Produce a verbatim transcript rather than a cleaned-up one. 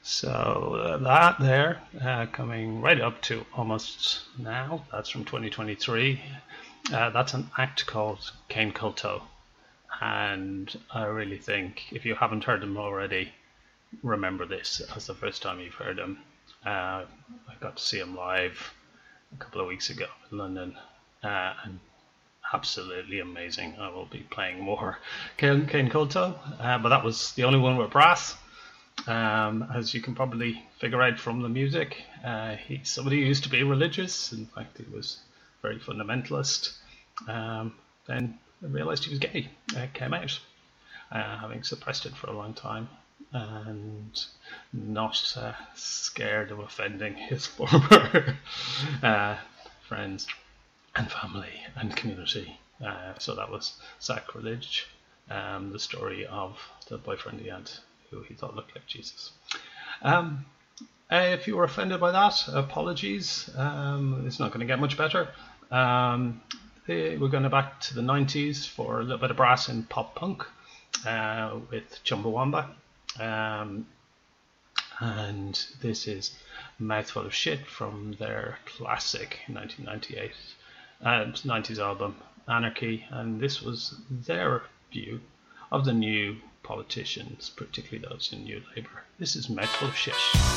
So uh, that there, uh, coming right up to almost now, that's from twenty twenty-three. Uh, that's an act called Kane Kulto. And I really think if you haven't heard them already, remember this as the first time you've heard them. Uh, I got to see them live a couple of weeks ago in London, uh, and absolutely amazing. I will be playing more Kane, Kane Kulto, uh, but that was the only one with brass. Um, as you can probably figure out from the music, uh, he's somebody who used to be religious. In fact, he was very fundamentalist. Um, then realised he was gay. Uh, came out, uh, having suppressed it for a long time, and not uh, scared of offending his former uh, friends and family and community. Uh, so that was Sacrilege, um, the story of the boyfriend he had who he thought looked like Jesus. Um, uh, if you were offended by that, apologies. Um, it's not going to get much better. Um, they, we're going back to the nineties for a little bit of brass and pop punk uh, with Chumbawamba. Um, and this is Mouthful of Shit from their classic nineteen ninety-eight uh, nineties album Anarchy, and this was their view of the new politicians, particularly those in New Labour. This is Mouthful of Shit.